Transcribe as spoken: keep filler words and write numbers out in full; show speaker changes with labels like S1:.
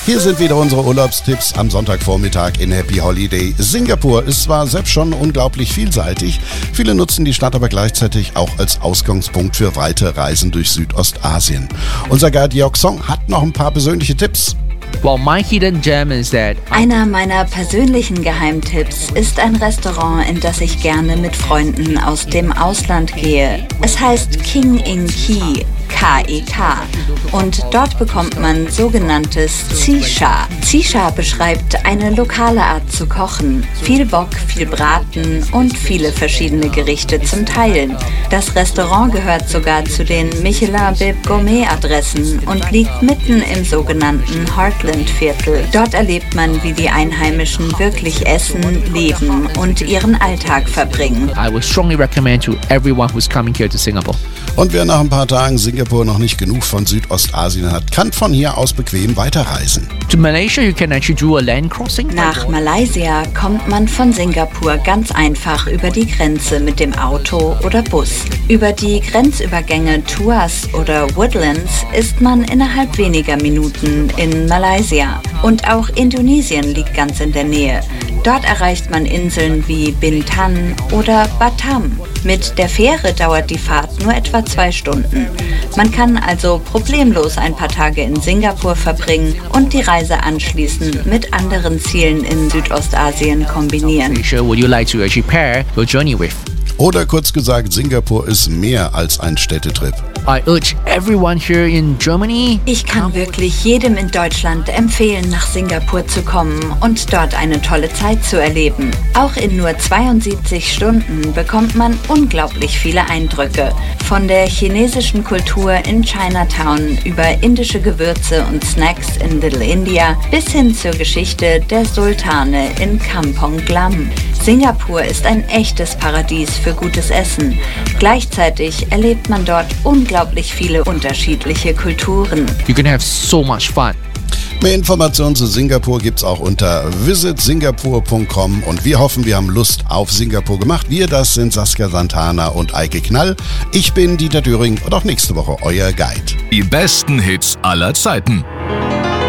S1: Hier sind wieder unsere Urlaubstipps am Sonntagvormittag in Happy Holiday. Singapur ist zwar selbst schon unglaublich vielseitig, viele nutzen die Stadt aber gleichzeitig auch als Ausgangspunkt für weite Reisen durch Südostasien. Unser Guide Jörg Song hat noch ein paar persönliche Tipps.
S2: Well, my hidden gem is that
S3: Einer meiner persönlichen Geheimtipps ist ein Restaurant, in das ich gerne mit Freunden aus dem Ausland gehe. Es heißt King in Key, K E K. Und dort bekommt man sogenanntes Xisha. Xisha beschreibt eine lokale Art zu kochen. Viel Bock, viel Braten und viele verschiedene Gerichte zum Teilen. Das Restaurant gehört sogar zu den Michelin-Bib Gourmet-Adressen und liegt mitten im sogenannten Heartland-Viertel. Dort erlebt man, wie die Einheimischen wirklich essen, leben und ihren Alltag verbringen.
S2: I would strongly recommend to everyone who's coming here to Singapore.
S1: Und wer nach ein paar Tagen Singapur noch nicht genug von Südostasien hat, kann von hier aus bequem weiterreisen.
S2: To Malaysia, you can actually do a land crossing.
S3: Nach Malaysia kommt man von Singapur ganz einfach über die Grenze mit dem Auto oder Bus. Über die Grenzübergänge Tuas oder Woodlands ist man innerhalb weniger Minuten in Malaysia. Und auch Indonesien liegt ganz in der Nähe. Dort erreicht man Inseln wie Bintan oder Batam. Mit der Fähre dauert die Fahrt nur etwa zwei Stunden. Man kann also problemlos ein paar Tage in Singapur verbringen und die Reise anschließend mit anderen Zielen in Südostasien kombinieren.
S2: Malaysia, would you like to actually pair your journey with?
S1: Oder kurz gesagt, Singapur ist mehr als ein Städtetrip.
S2: I urge everyone here in Germany.
S3: Ich kann wirklich jedem in Deutschland empfehlen, nach Singapur zu kommen und dort eine tolle Zeit zu erleben. Auch in nur zweiundsiebzig Stunden bekommt man unglaublich viele Eindrücke. Von der chinesischen Kultur in Chinatown über indische Gewürze und Snacks in Little India bis hin zur Geschichte der Sultane in Kampong Glam. Singapur ist ein echtes Paradies für gutes Essen. Gleichzeitig erlebt man dort unglaublich viele unterschiedliche Kulturen.
S2: You're gonna have so much fun.
S1: Mehr Informationen zu Singapur gibt's auch unter visit singapore punkt com und wir hoffen, wir haben Lust auf Singapur gemacht. Wir, das sind Saskia Santana und Eike Knall. Ich bin Dieter Döring und auch nächste Woche euer Guide.
S4: Die besten Hits aller Zeiten.